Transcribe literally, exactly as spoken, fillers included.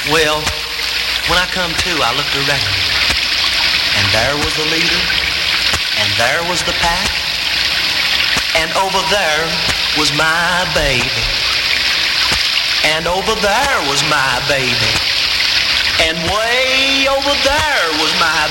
Well, when I come to, I looked around, and there was the leader, and there was the pack, and over there was my baby, and over there was my baby, and way over there was my